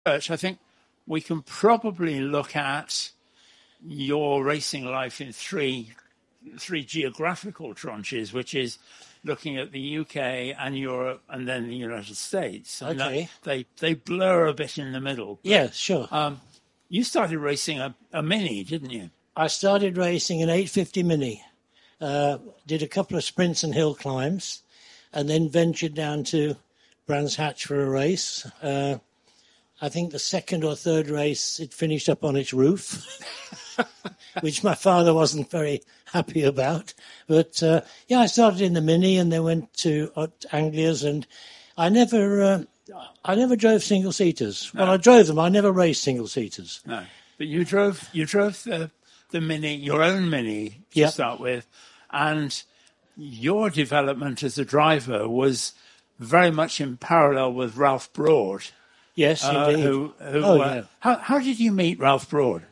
I think we can probably look at your racing life in three geographical tranches, which is looking at the UK and Europe and then the United States. And Okay. They blur a bit in the middle. Yeah, sure. You started racing a Mini, didn't you? I started racing an 850 Mini, did a couple of sprints and hill climbs, and then ventured down to Brands Hatch for a race. I think the second or third race, it finished up on its roof, which my father wasn't very happy about. But I started in the Mini and then went to Anglia's, and I never drove single seaters. No. Well, I drove them. I never raced single seaters. No, but you drove the Mini, your own Mini to start with, and your development as a driver was very much in parallel with Ralph Broad. Yes, indeed. How did you meet Ralph Broad?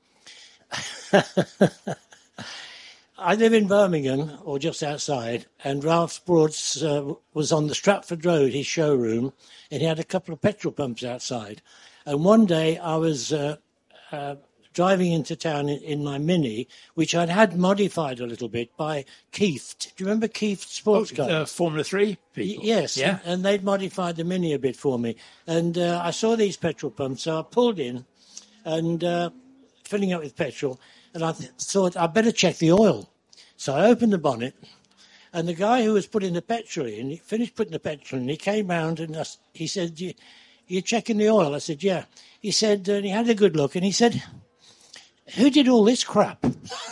I live in Birmingham, or just outside, and Ralph Broad was on the Stratford Road, his showroom, and he had a couple of petrol pumps outside. And one day I was driving into town in my Mini, which I'd had modified a little bit by Keith. Do you remember Keith Sports Car? Formula 3 people. Yes, yeah. And they'd modified the Mini a bit for me. And I saw these petrol pumps, so I pulled in and filling up with petrol, and I thought I'd better check the oil. So I opened the bonnet, and the guy who was putting the petrol in, he finished putting the petrol in, he came round and he said, "You're checking the oil?" I said, "Yeah." He said, and he had a good look, and he said, "Who did all this crap?"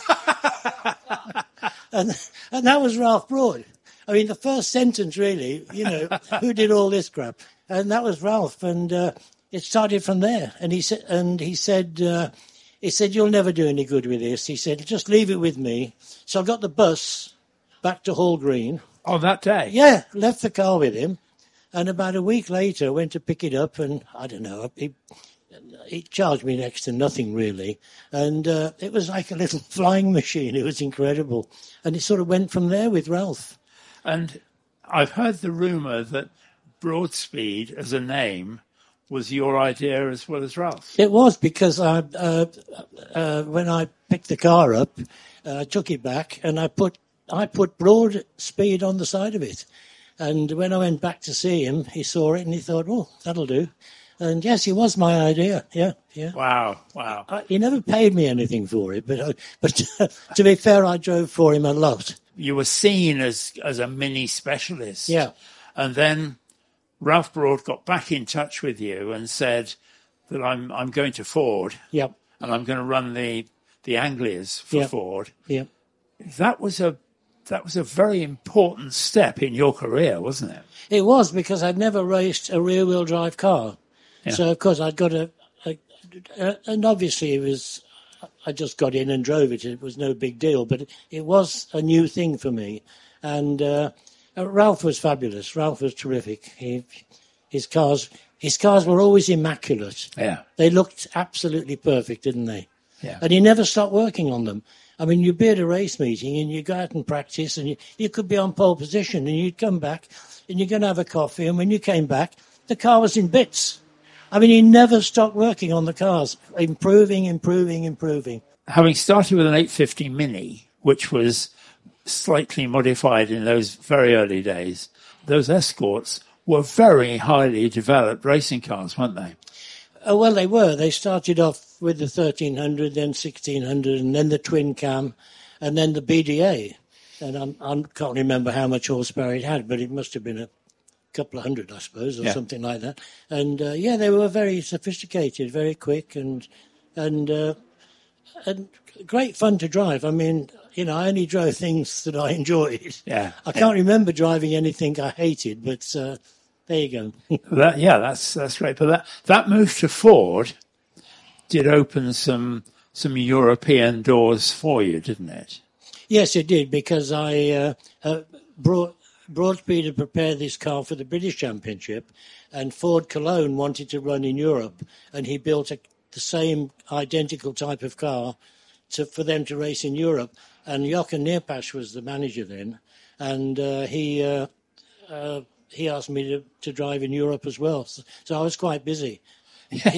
and that was Ralph Broad. I mean, the first sentence, really, who did all this crap? And that was Ralph, and it started from there. And he said, "You'll never do any good with this." He said, "Just leave it with me." So I got the bus back to Hall Green. Oh, that day? Yeah, left the car with him. And about a week later, went to pick it up, and I don't know, he charged me next to nothing, really. And it was like a little flying machine. It was incredible. And it sort of went from there with Ralph. And I've heard the rumour that Broadspeed as a name was your idea as well as Ralph's. It was, because when I picked the car up, I took it back and I put Broadspeed on the side of it. And when I went back to see him, he saw it and he thought, "Oh, that'll do." And yes, it was my idea. Yeah. Wow. He never paid me anything for it, but to be fair, I drove for him a lot. You were seen as a Mini specialist. Yeah. And then Ralph Broad got back in touch with you and said that I'm going to Ford. Yep. And I'm going to run the Anglias for Ford. Yep. That was a very important step in your career, wasn't it? It was, because I'd never raced a rear-wheel drive car. Yeah. So, of course, I'd got and obviously I just got in and drove it. It was no big deal, but it was a new thing for me. And Ralph was fabulous. Ralph was terrific. His cars were always immaculate. Yeah. They looked absolutely perfect, didn't they? Yeah. And he never stopped working on them. I mean, you'd be at a race meeting and you go out and practice, and you could be on pole position, and you'd come back and you're going to have a coffee, and when you came back, the car was in bits. I mean, he never stopped working on the cars, improving. Having started with an 850 Mini, which was slightly modified in those very early days, those Escorts were very highly developed racing cars, weren't they? Well, they were. They started off with the 1300, then 1600, and then the twin cam, and then the BDA. And I can't remember how much horsepower it had, but it must have been a couple of hundred, I suppose, or something like that. And they were very sophisticated, very quick, and great fun to drive. I mean, I only drove things that I enjoyed. Yeah. I can't remember driving anything I hated, but there you go. That's great. But that move to Ford did open some European doors for you, didn't it? Yes, it did, because I Broadspeed had prepared this car for the British Championship, and Ford Cologne wanted to run in Europe, and he built the same identical type of car for them to race in Europe. And Jochen Neerpasch was the manager then, and he asked me to drive in Europe as well. So I was quite busy.